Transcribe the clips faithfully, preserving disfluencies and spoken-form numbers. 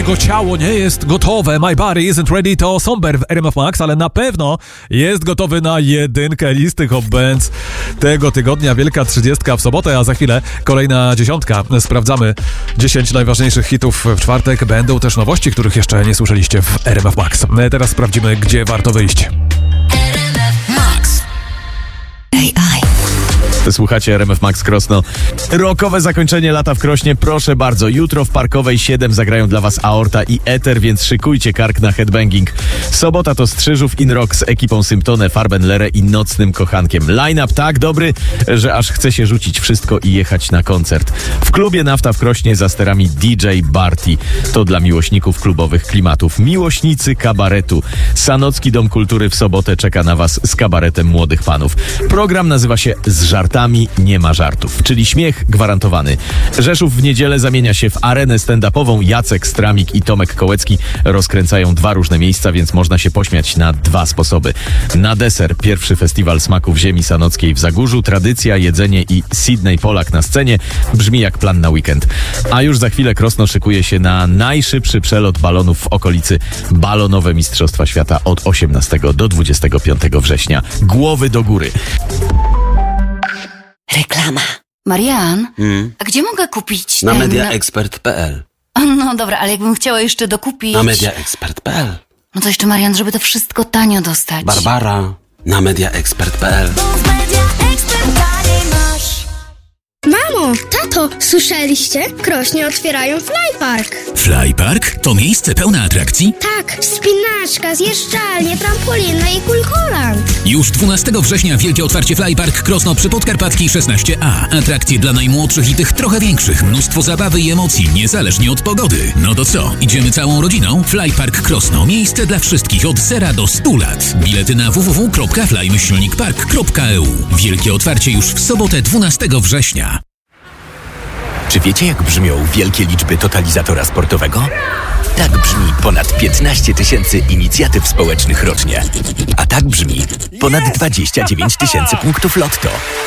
jego ciało nie jest gotowe. My body isn't ready to Somber w R M F Max, ale na pewno jest gotowy na jedynkę listy Hot Bands tego tygodnia. Wielka trzydziestka w sobotę, a za chwilę kolejna dziesiątka. Sprawdzamy dziesięć najważniejszych hitów w czwartek. Będą też nowości, których jeszcze nie słyszeliście w R M F Max. Teraz sprawdzimy, gdzie warto wyjść. Słuchacie R M F Max Krosno. Rokowe zakończenie lata w Krośnie, proszę bardzo. Jutro w Parkowej siedem zagrają dla was Aorta i Ether, więc szykujcie kark na headbanging. Sobota to Strzyżów in Rock z ekipą Symptone, Farben Lere i Nocnym Kochankiem. Line-up tak dobry, że aż chce się rzucić wszystko i jechać na koncert. W klubie Nafta w Krośnie za sterami D J Barty. To dla miłośników klubowych klimatów. Miłośnicy kabaretu. Sanocki Dom Kultury w sobotę czeka na was z kabaretem młodych panów. Program nazywa się Z żartami nie ma żartów, czyli śmiech gwarantowany. Rzeszów w niedzielę zamienia się w arenę stand-upową. Jacek Stramik i Tomek Kołecki rozkręcają dwa różne miejsca, więc można się pośmiać na dwa sposoby. Na deser pierwszy festiwal smaków ziemi sanockiej w Zagórzu. Tradycja, jedzenie i Sydney Polak na scenie. Brzmi jak plan na weekend. A już za chwilę Krosno szykuje się na najszybszy przelot balonów w okolicy. Balonowe Mistrzostwa Świata od osiemnastego do dwudziestego piątego września. Głowy do góry. Reklama. Marian, Hmm? a gdzie mogę kupić Na ten... mediaexpert kropka p l. No dobra, ale jakbym chciała jeszcze dokupić... Na mediaexpert kropka p l. No to jeszcze, Marian, żeby to wszystko tanio dostać. Barbara. Na mediaexpert kropka p l. Mamo, tato, słyszeliście? Krośnie otwierają Flypark. Flypark? To miejsce pełne atrakcji? Tak, wspinaczka, zjeżdżalnie, trampolina i kulkoland. Już dwunastego września wielkie otwarcie Flypark Krosno przy Podkarpackiej szesnaście A. Atrakcje dla najmłodszych i tych trochę większych. Mnóstwo zabawy i emocji, niezależnie od pogody. No to co, idziemy całą rodziną? Flypark Krosno. Miejsce dla wszystkich od zera do stu lat. Bilety na w w w kropka fly park kropka e u. Wielkie otwarcie już w sobotę dwunastego września. Czy wiecie, jak brzmią wielkie liczby totalizatora sportowego? Tak brzmi ponad piętnaście tysięcy inicjatyw społecznych rocznie. A tak brzmi ponad dwadzieścia dziewięć tysięcy punktów lotto.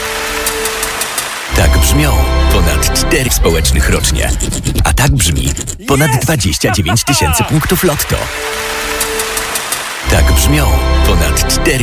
Tak brzmią ponad cztery społecznych rocznie. A tak brzmi ponad dwadzieścia dziewięć tysięcy punktów lotto. Tak brzmią ponad cztery